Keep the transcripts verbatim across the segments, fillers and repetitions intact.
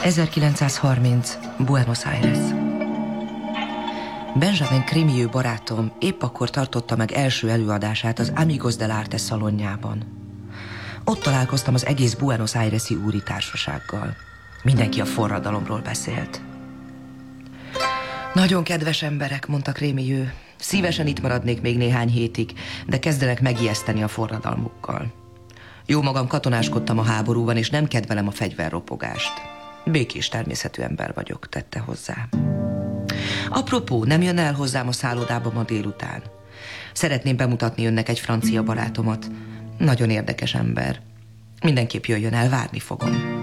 ezerkilencszázharminc. Buenos Aires. Benjamin Cremieux barátom épp akkor tartotta meg első előadását az Amigos del Arte szalonjában. Ott találkoztam az egész Buenos Aires-i úri társasággal. Mindenki a forradalomról beszélt. Nagyon kedves emberek, mondta Cremieux. Szívesen itt maradnék még néhány hétig, de kezdenek megijeszteni a forradalmukkal. Jó magam katonáskodtam a háborúban, és nem kedvelem a fegyverropogást. Békés természetű ember vagyok, tette hozzá. Apropó, nem jön el hozzám a szállodába ma délután? Szeretném bemutatni önnek egy francia barátomat. Nagyon érdekes ember. Mindenképp jöjjön el, várni fogom.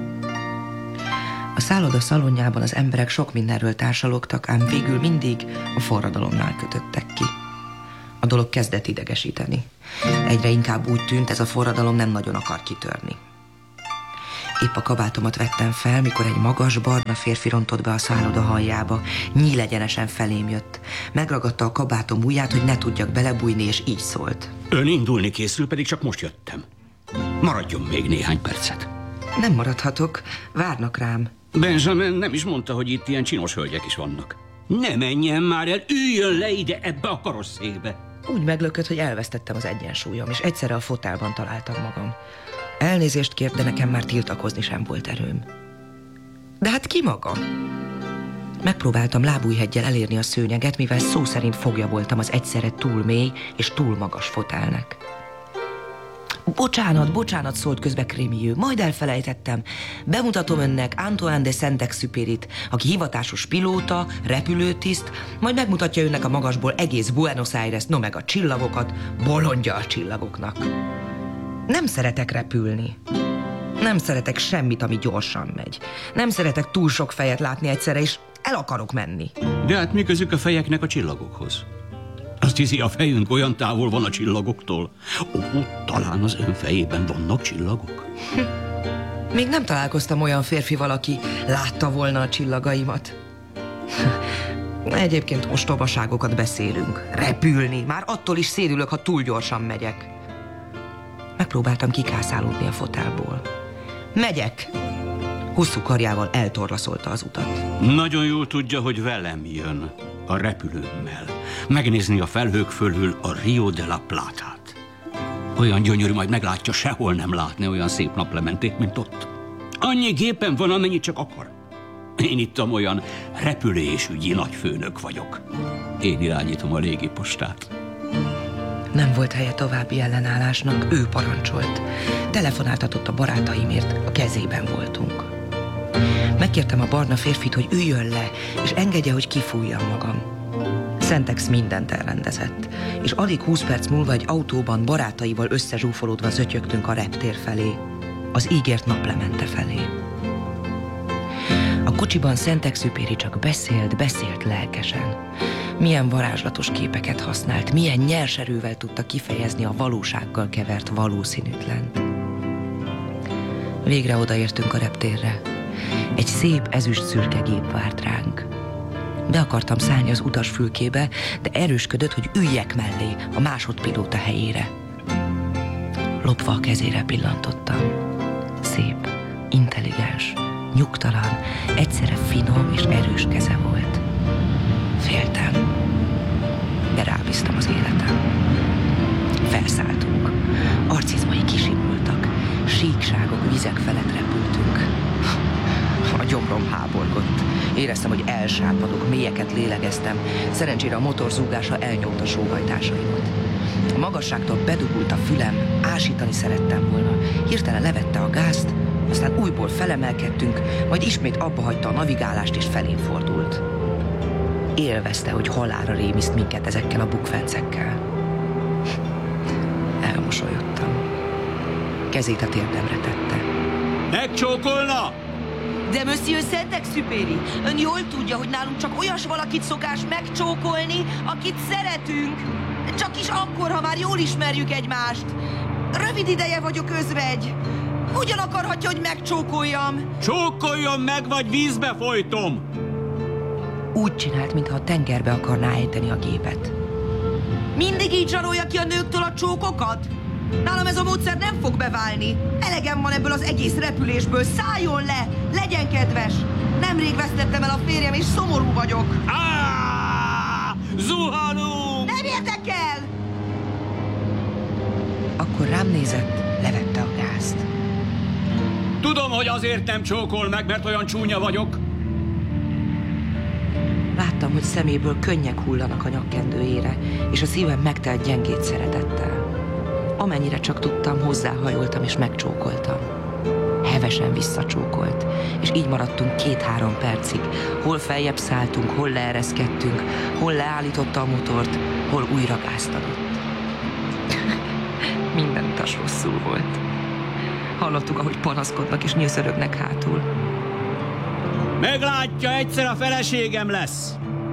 A szálloda szalonjában az emberek sok mindenről társalogtak, ám végül mindig a forradalomnál kötöttek ki. A dolog kezdett idegesíteni. Egyre inkább úgy tűnt, ez a forradalom nem nagyon akar kitörni. Épp a kabátomat vettem fel, mikor egy magas, barna férfi rontott be a szálloda halljába. Nyílegyenesen felém jött. Megragadta a kabátom ujját, hogy ne tudjak belebújni, és így szólt. Ön indulni készül, pedig csak most jöttem. Maradjon még néhány percet. Nem maradhatok, várnak rám. Benjamin nem is mondta, hogy itt ilyen csinos hölgyek is vannak. Ne menjen már el, üljön le ide ebbe a karosszékbe. Úgy meglökött, hogy elvesztettem az egyensúlyom, és egyszerre a fotelban találtam magam. Elnézést kért, de nekem már tiltakozni sem volt erőm. De hát ki maga? Megpróbáltam lábújheggyel elérni a szőnyeget, mivel szó szerint fogja voltam az egyszerre túl mély és túl magas fotelnek. Bocsánat, bocsánat, szólt közbe Cremieux, majd elfelejtettem. Bemutatom önnek Antoine de Saint-Exupéryt, aki hivatásos pilóta, repülőtiszt, majd megmutatja önnek a magasból egész Buenos Aires, no meg a csillagokat, bolondja a csillagoknak. Nem szeretek repülni. Nem szeretek semmit, ami gyorsan megy. Nem szeretek túl sok fejet látni egyszerre, és el akarok menni. De hát mi közük a fejeknek a csillagokhoz? Azt hiszi, a fejünk olyan távol van a csillagoktól. Ó, talán az ön fejében vannak csillagok? Még nem találkoztam olyan férfival, aki látta volna a csillagaimat. Egyébként ostobaságokat beszélünk. Repülni. Már attól is szédülök, ha túl gyorsan megyek. Megpróbáltam kikászálódni a fotelból. Megyek! Hosszú karjával eltorlaszolta az utat. Nagyon jól tudja, hogy velem jön, a repülőmmel. Megnézni a felhők fölül a Rio de la Plata-t. Olyan gyönyörű, majd meglátja, sehol nem látni olyan szép naplementét, mint ott. Annyi gépen van, amennyit csak akar. Én itt olyan repülésügyi nagyfőnök vagyok. Én irányítom a légipostát. Nem volt helye további ellenállásnak, ő parancsolt. Telefonáltatott a barátaimért, a kezében voltunk. Megkértem a barna férfit, hogy üljön le, és engedje, hogy kifújjam magam. Saint-Ex mindent elrendezett, és alig húsz perc múlva egy autóban barátaival összezsúfolódva zötyögtünk a reptér felé, az ígért naplemente felé. A kocsiban Saint-Exupéry csak beszélt, beszélt lelkesen. Milyen varázslatos képeket használt, milyen nyers erővel tudta kifejezni a valósággal kevert valószínűtlent. Végre odaértünk a reptérre. Egy szép ezüst szürke gép várt ránk. Be akartam szállni az utasfülkébe, de erősködött, hogy üljek mellé a másodpilóta helyére. Lopva a kezére pillantottam. Szép, intelligens, nyugtalan, egyszerre finom és erős keze volt. Féltem, de rábíztam az életem. Felszálltunk. Arcizmai kisimultak. Síkságok, vizek felett repültünk. A gyomrom háborgott. Éreztem, hogy elsápadok, mélyeket lélegeztem. Szerencsére a motor zúgása elnyomta sóhajtásaimat. A magasságtól bedugult a fülem, ásítani szerettem volna. Hirtelen levette a gázt, aztán újból felemelkedtünk, majd ismét abba hagyta a navigálást és felén fordult. Élvezte, hogy halálra rémiszt minket ezekkel a bukfencekkel. Elmosolyodtam. Kezét a térdemre tette. Megcsókolna! De Monsieur Saint-Exupéry, ön jól tudja, hogy nálunk csak olyas valakit szokás megcsókolni, akit szeretünk. Csak is akkor, ha már jól ismerjük egymást. Rövid ideje vagyok özvegy. Hogyan akarhatja, hogy megcsókoljam? Csókoljon meg, vagy vízbe folytom! Úgy csinált, mintha a tengerbe akarná ejteni a gépet. Mindig így zsarolja ki a nőktől a csókokat? Nálam ez a módszer nem fog beválni. Elegem van ebből az egész repülésből. Szálljon le! Legyen kedves! Nemrég vesztettem el a férjem, és szomorú vagyok. Á, zuhanunk! Nem érdekel! Akkor rám nézett, levette a gázt. Tudom, hogy azért nem csókol meg, mert olyan csúnya vagyok. Láttam, hogy szeméből könnyek hullanak a nyakkendőjére, és a szívem megtelt gyengét szeretettel. Amennyire csak tudtam, hozzáhajoltam és megcsókoltam. Hevesen visszacsókolt, és így maradtunk két-három percig. Hol feljebb szálltunk, hol leereszkedtünk, hol leállította a motort, hol újra gázt adott. Minden utas rosszul volt. Hallottuk, ahogy panaszkodnak és nyöszörögnek hátul. Meglátja, egyszer a feleségem lesz.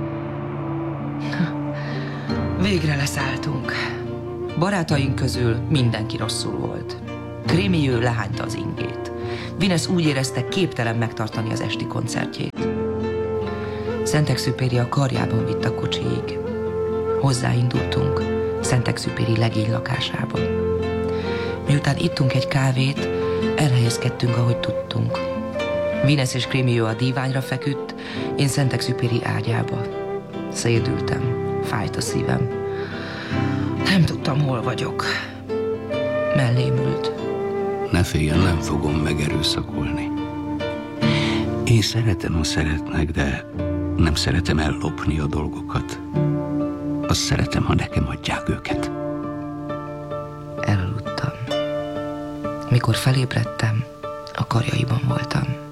Végre leszálltunk. Barátaink közül mindenki rosszul volt. Crémieux lehányta az ingét. Vinesz úgy érezte, képtelen megtartani az esti koncertjét. Szentexupéry a karjában vitt a kocsiig. Hozzáindultunk Szentexupéry legény lakásába. Miután ittunk egy kávét, elhelyezkedtünk, ahogy tudtunk. Vinesz és Crémieux a díványra feküdt, én Szentexupéry ágyába. Szédültem, fájt a szívem. Nem tudtam, hol vagyok. Mellém ült. Ne féljen, nem fogom megerőszakolni. Én szeretem, ha szeretnek, de nem szeretem ellopni a dolgokat. Azt szeretem, ha nekem adják őket. Elaludtam. Mikor felébredtem, a karjaiban voltam.